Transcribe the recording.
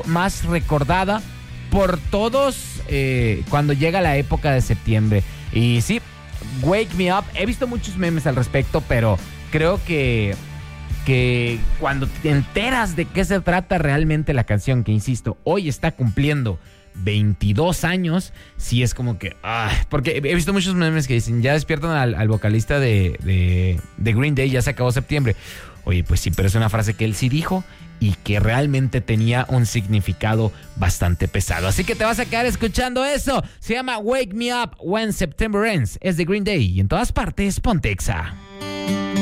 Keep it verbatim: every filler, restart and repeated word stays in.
más recordada por todos eh, cuando llega la época de septiembre. Y sí, Wake Me Up, he visto muchos memes al respecto, pero creo que, que cuando te enteras de qué se trata realmente la canción, que insisto, hoy está cumpliendo veintidós años, sí es como que... Ah, porque he visto muchos memes que dicen, ya despiertan al, al vocalista de, de, de Green Day, ya se acabó septiembre. Oye, pues sí, pero es una frase que él sí dijo y que realmente tenía un significado bastante pesado. Así que te vas a quedar escuchando eso. Se llama Wake Me Up When September Ends. Es de Green Day y en todas partes, Pontexa.